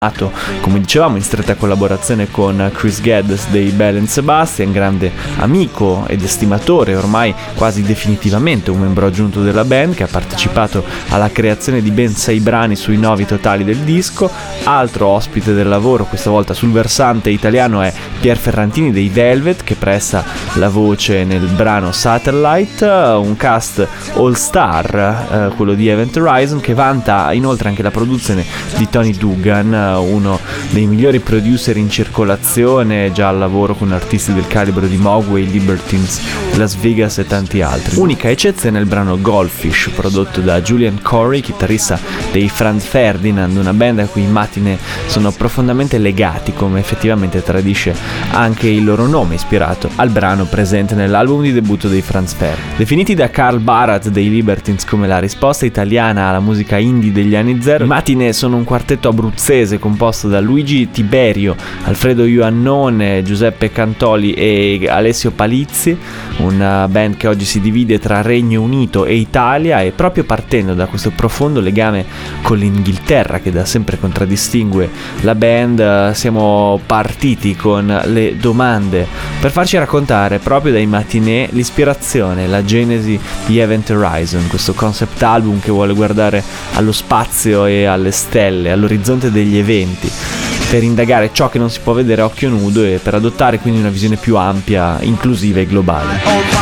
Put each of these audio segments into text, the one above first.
come dicevamo, in stretta collaborazione con Chris Geddes dei Belle and Sebastian, grande amico ed estimatore, ormai quasi definitivamente un membro aggiunto della band, che ha partecipato alla creazione di ben 6 brani sui 9 totali del disco. Altro ospite del lavoro, questa volta sul versante italiano, è Pier Ferrantini dei Velvet, che presta la voce nel brano Satellite, un cast all star, quello di Event Horizon, che vanta inoltre anche la produzione di Tony Dugan, uno dei migliori producer in circolazione, già al lavoro con artisti del calibro di Mogwai, Libertines, Las Vegas e tanti altri. Unica eccezione è il brano Goldfish, prodotto da Julian Corey, chitarrista dei Franz Ferdinand, una band a cui i Matine sono profondamente legati, come effettivamente tradisce anche il loro nome, ispirato al brano presente nell'album di debutto dei Franz Ferdinand. Definiti da Carl Barat dei Libertines come la risposta italiana alla musica indie degli anni zero, i Matine sono un quartetto abruzzese composto da Luigi Tiberio, Alfredo Iannone, Giuseppe Cantoli e Alessio Palizzi, una band che oggi si divide tra Regno Unito e Italia, e proprio partendo da questo profondo legame con l'Inghilterra che da sempre contraddistingue la band, siamo partiti con le domande per farci raccontare proprio dai Matinee l'ispirazione, la genesi di Event Horizon, questo concept album che vuole guardare allo spazio e alle stelle, all'orizzonte degli eventi, per indagare ciò che non si può vedere a occhio nudo e per adottare quindi una visione più ampia, inclusiva e globale.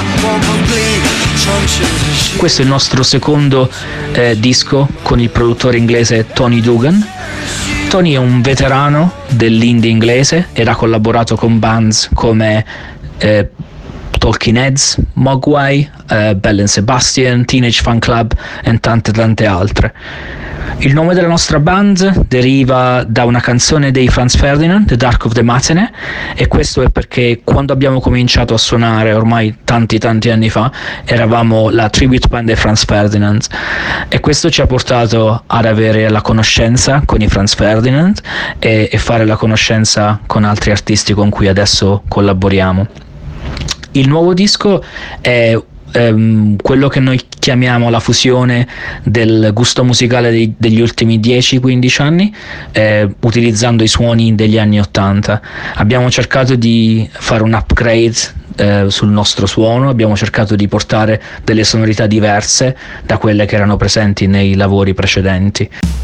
Questo è il nostro secondo disco con il produttore inglese Tony Dugan. Tony è un veterano dell'indie inglese ed ha collaborato con bands come Talking Heads, Mogwai, Belle and Sebastian, Teenage Fan Club e tante altre. Il nome della nostra band deriva da una canzone dei Franz Ferdinand, The Dark of the Matinee, e questo è perché quando abbiamo cominciato a suonare ormai tanti anni fa eravamo la tribute band dei Franz Ferdinand, e questo ci ha portato ad avere la conoscenza con i Franz Ferdinand e fare la conoscenza con altri artisti con cui adesso collaboriamo. Il nuovo disco è quello che noi chiamiamo la fusione del gusto musicale degli ultimi 10-15 anni, utilizzando i suoni degli anni 80. Abbiamo cercato di fare un upgrade sul nostro suono, abbiamo cercato di portare delle sonorità diverse da quelle che erano presenti nei lavori precedenti.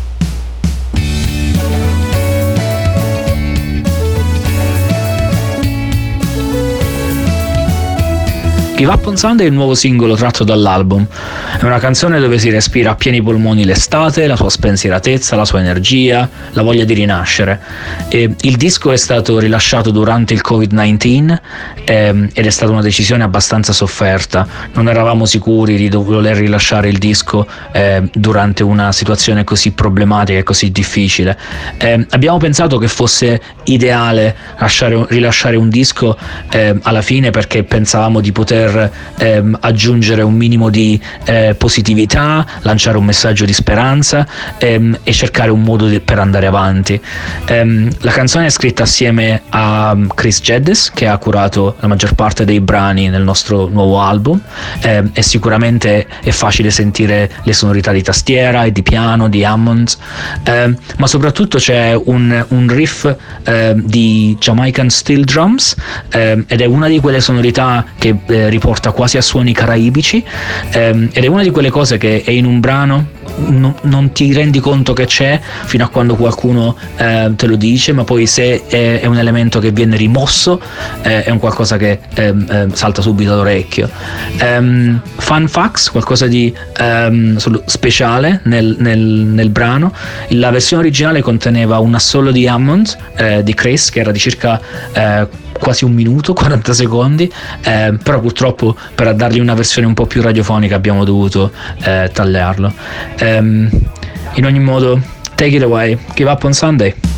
Give Up on Sunday è il nuovo singolo tratto dall'album. È una canzone dove si respira a pieni polmoni l'estate, la sua spensieratezza, la sua energia, la voglia di rinascere. E il disco è stato rilasciato durante il Covid-19 ed è stata una decisione abbastanza sofferta. Non eravamo sicuri di voler rilasciare il disco durante una situazione così problematica e così difficile. Abbiamo pensato che fosse ideale rilasciare un disco alla fine, perché pensavamo di poter aggiungere un minimo di positività, lanciare un messaggio di speranza e cercare un modo per andare avanti. La canzone è scritta assieme a Chris Geddes, che ha curato la maggior parte dei brani nel nostro nuovo album, e sicuramente è facile sentire le sonorità di tastiera e di piano, di Hammonds, ma soprattutto c'è un riff di Jamaican steel drums, ed è una di quelle sonorità che riporta quasi a suoni caraibici, ed è una di quelle cose che è in un brano non ti rendi conto che c'è fino a quando qualcuno te lo dice, ma poi se è un elemento che viene rimosso è un qualcosa che salta subito all'orecchio. Fun facts, qualcosa di speciale nel brano: la versione originale conteneva un assolo di Hammond di Chris che era di circa quasi 1 minuto, 40 secondi, però purtroppo per dargli una versione un po' più radiofonica abbiamo dovuto tagliarlo. In ogni modo, take it away, Give Up on Sunday.